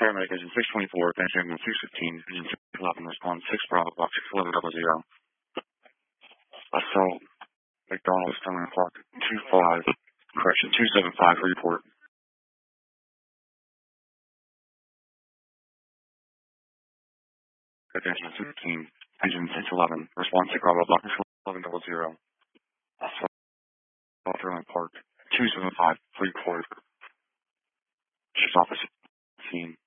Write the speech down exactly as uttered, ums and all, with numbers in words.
Paramedic Engine six twenty-four, Advanced Ambulance six fifteen, Engine six eleven, response six Bravo, Box six eleven double zero. Assault, McDonald, Stonewall Park, two five, correction, two seven five, report. Advanced Ambulance fifteen, Engine six eleven, response six Bravo, Box six eleven double zero. Assault, Stonewall Park, two seven five, report. Chief's office, scene.